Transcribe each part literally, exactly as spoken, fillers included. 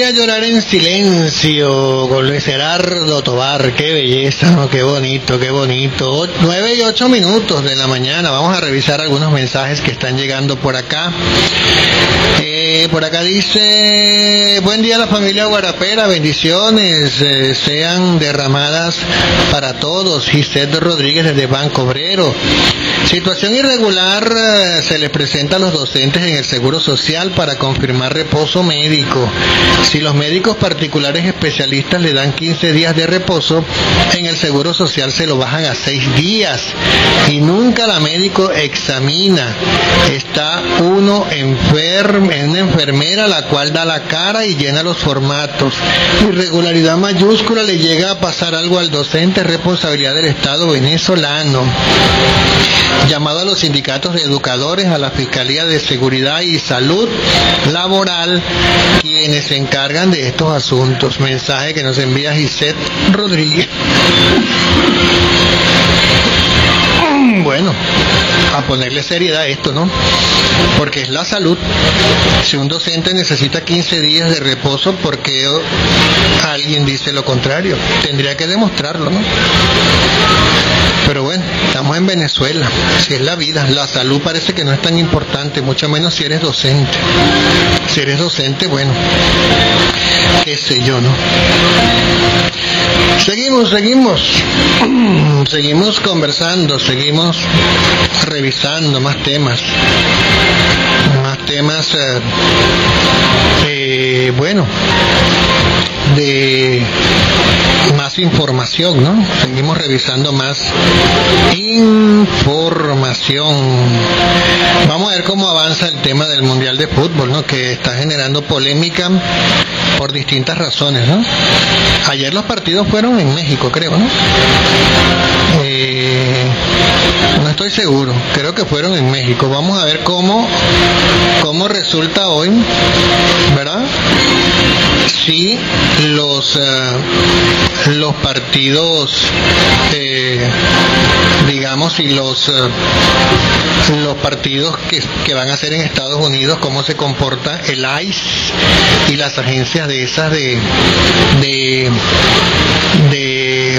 a llorar en silencio con Luis Gerardo Tobar. Qué belleza, ¿no? Qué bonito, qué bonito. Nueve y ocho minutos de la mañana. Vamos a revisar algunos mensajes que están llegando por acá. Eh, por acá dice: buen día a la familia Guarapera, bendiciones eh, sean derramadas para todos. Gisette Rodríguez desde Banco Obrero. Situación irregular eh, se les presenta a los docentes en el Seguro Social para confirmar reposo médico. Si los médicos particulares especialistas le dan quince días de reposo, en el Seguro Social se lo bajan a seis días y nunca la médico examina. Está uno enfermo, en una enfermera la cual da la cara y llena los formatos. Irregularidad mayúscula, le llega a pasar algo al docente, responsabilidad del Estado venezolano. Llamado a los sindicatos de educadores, a la Fiscalía de Seguridad y Salud Laboral, quienes se encargan de estos asuntos. Mensaje que nos envía Gisette Rodríguez. Bueno, a ponerle seriedad a esto, ¿no? Porque es la salud. Si un docente necesita quince días de reposo, ¿por qué alguien dice lo contrario? Tendría que demostrarlo, ¿no? Pero bueno, estamos en Venezuela, si es la vida, la salud parece que no es tan importante, mucho menos si eres docente. Si eres docente, bueno, qué sé yo, ¿no? Seguimos, seguimos, seguimos conversando, seguimos revisando más temas, más temas, eh, eh, bueno, de más información, ¿no? Seguimos revisando más información. Vamos a ver cómo avanza el tema del Mundial de Fútbol, ¿no? Que está generando polémica por distintas razones, ¿no? Ayer los partidos fueron en México, creo, ¿no? Eh, no estoy seguro, creo que fueron en México. Vamos a ver cómo, cómo resulta hoy, ¿verdad? Si los uh, los partidos, eh, digamos, si los uh, los partidos que, que van a ser en Estados Unidos, cómo se comporta el I C E y las agencias de esas de de de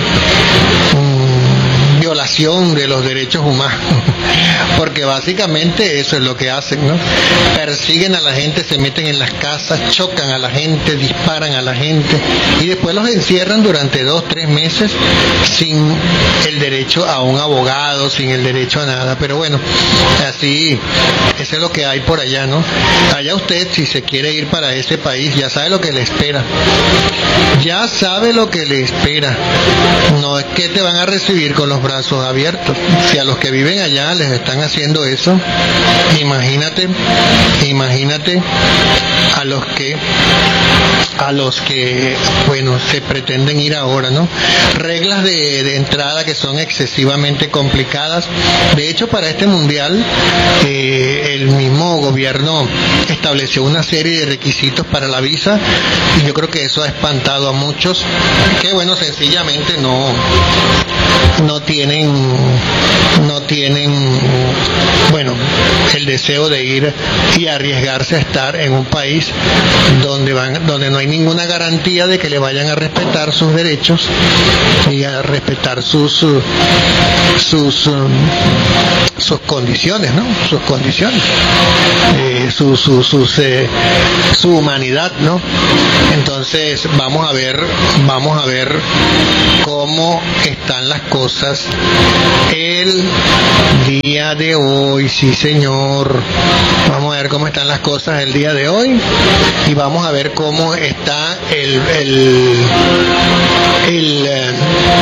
um, violación de los derechos humanos, porque básicamente eso es lo que hacen, ¿no? Persiguen a la gente, se meten en las casas, chocan a la gente, disparan a la gente y después los encierran durante dos, tres meses sin el derecho a un abogado, sin el derecho a nada. Pero bueno, así, eso es lo que hay por allá, ¿no? Allá usted, si se quiere ir para ese país, ya sabe lo que le espera. Ya sabe lo que le espera. No es que te van a recibir con los brazos abiertos. Si a los que viven allá les están haciendo eso, imagínate, imagínate a los que a los que, bueno, se pretenden ir ahora, ¿no? Reglas de, de entrada que son excesivamente complicadas. De hecho, para este mundial, eh, el mismo gobierno estableció una serie de requisitos para la visa y yo creo que eso ha espantado a muchos que, bueno, sencillamente no no tienen no tienen bueno el deseo de ir y arriesgarse a estar en un país donde van donde no hay ninguna garantía de que le vayan a respetar sus derechos y a respetar sus sus sus condiciones, ¿no? Sus condiciones, eh, su, su, sus, eh, su humanidad, ¿no? Entonces vamos a ver, vamos a ver cómo están las cosas el día de hoy, sí señor. Vamos a ver cómo están las cosas el día de hoy y vamos a ver cómo está el el el eh,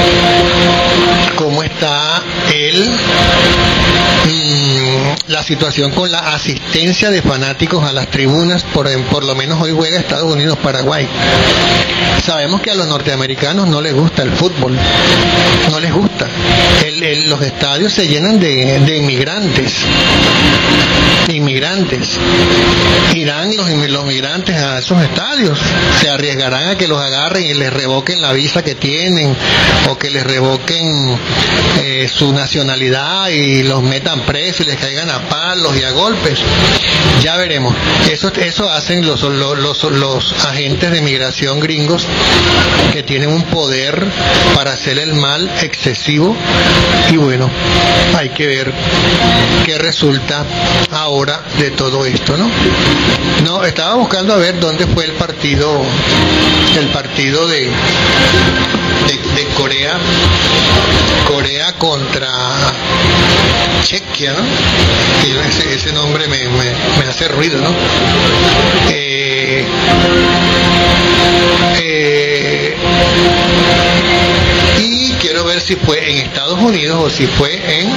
cómo está el la situación con la asistencia de fanáticos a las tribunas. Por, por lo menos hoy juega Estados Unidos-Paraguay. Sabemos que a los norteamericanos no les gusta el fútbol, no les gusta. El, el, los estadios se llenan de, de inmigrantes, inmigrantes. Irán los, los migrantes a esos estadios, se arriesgarán a que los agarren y les revoquen la visa que tienen o que les revoquen eh, su nacionalidad y los metan presos y les caigan caigan a palos y a golpes. Ya veremos. Eso, eso hacen los, los, los, los agentes de migración gringos, que tienen un poder para hacer el mal excesivo, y bueno, hay que ver qué resulta ahora de todo esto, ¿no? No, estaba buscando a ver dónde fue el partido, el partido de, de, de Corea, Corea contra Chequia, ¿no? Que ese, ese nombre me, me, me hace ruido, ¿no? Eh, eh, y quiero ver si fue en Estados Unidos o si fue en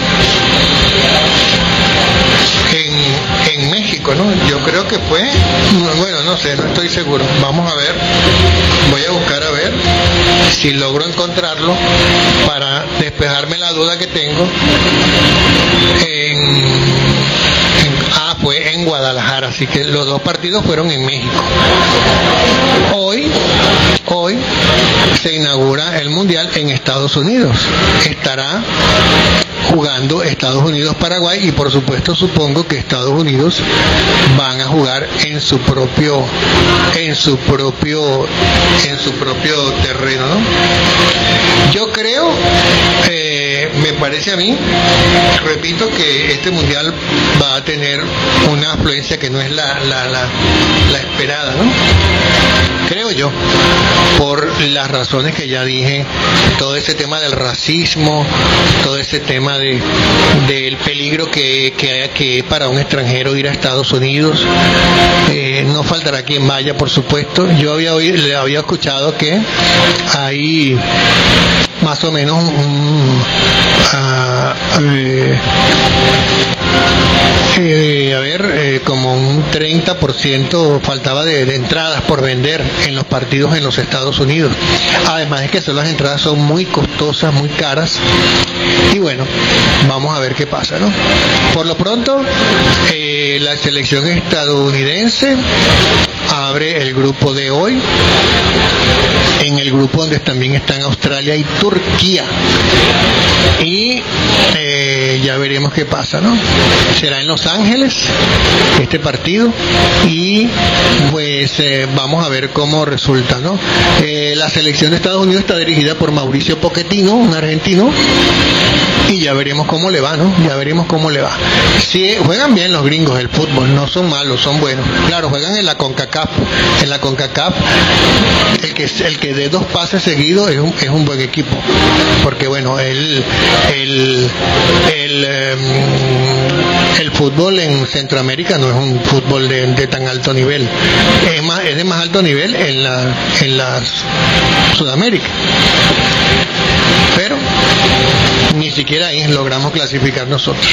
en, en México, ¿no? Yo creo que fue, bueno, no sé, no estoy seguro. Vamos a ver, voy a buscar a ver si logro encontrarlo para despejarme la duda que tengo. En, en, ah, fue en Guadalajara, así que los dos partidos fueron en México. Hoy, hoy se inaugura el Mundial en Estados Unidos. Estará jugando Estados Unidos-Paraguay, y por supuesto supongo que Estados Unidos van a jugar en su propio en su propio en su propio terreno, ¿no? Yo creo, eh, me parece a mí, repito, que este mundial va a tener una afluencia que no es la la, la, la esperada, ¿no? Creo yo, por las razones que ya dije, todo ese tema del racismo, todo ese tema de del peligro que, que hay que para un extranjero ir a Estados Unidos. Eh, no faltará quien vaya, por supuesto. Yo había oído, le había escuchado que hay más o menos un uh, eh, eh, a ver, eh, como un treinta por ciento faltaba de, de entradas por vender en los partidos en los Estados Unidos. Además es que son, las entradas son muy costosas, muy caras, y bueno, vamos a ver qué pasa, ¿no? Por lo pronto, eh, la selección estadounidense abre el grupo de hoy, en el grupo donde también están Australia y Turquía, y eh, ya veremos qué pasa, ¿no? Será en Los Ángeles este partido, y pues eh, vamos a ver cómo resulta, ¿no? Eh, la selección de Estados Unidos está dirigida por Mauricio Pochettino, un argentino, y ya veremos cómo le va, ¿no? Ya veremos cómo le va. Sí, juegan bien los gringos el fútbol, no son malos, son buenos. Claro, juegan en la CONCACAF, en la CONCACAF, el que el que dé dos pases seguidos es un, es un buen equipo, porque bueno, el el el, um, el fútbol en Centroamérica no es un fútbol de, de tan alto nivel, es más, es de más alto nivel en la en la Sudamérica, pero ni siquiera ahí logramos clasificar nosotros.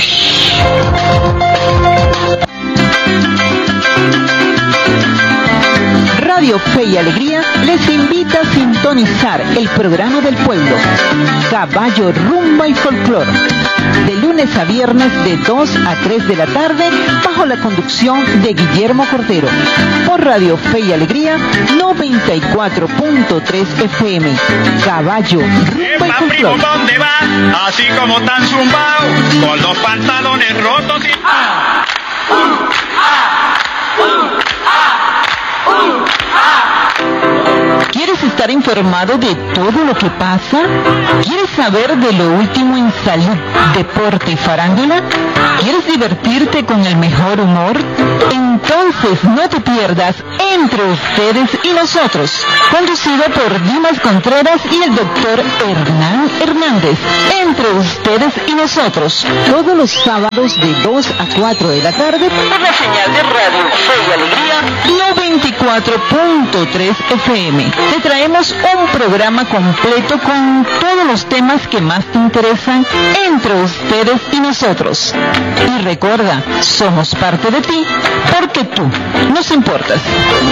Radio Fe y Alegría les invita a sintonizar el programa del pueblo, Caballo, Rumba y Folclor, de lunes a viernes de dos a tres de la tarde, bajo la conducción de Guillermo Cordero, por Radio Fe y Alegría noventa y cuatro punto tres F M. Caballo, Rumba y Folclor. Primo, ¿dónde va? Así como tan zumbao, con los pantalones rotos y... ¡Ah! ¡Uh! ¡Ah! ¡Uh! ¡Ah! ¡Uh! ¿Quieres estar informado de todo lo que pasa? ¿Quieres saber de lo último en salud, deporte y farándula? ¿Quieres divertirte con el mejor humor? Entonces no te pierdas Entre Ustedes y Nosotros, conducido por Dimas Contreras y el doctor Hernán Hernández. Entre Ustedes y Nosotros, todos los sábados de dos a cuatro de la tarde, por la señal de Radio Fe y Alegría noventa y cuatro punto tres F M. Te traemos un programa completo con todos los temas que más te interesan entre ustedes y nosotros. Y recuerda, somos parte de ti porque tú nos importas.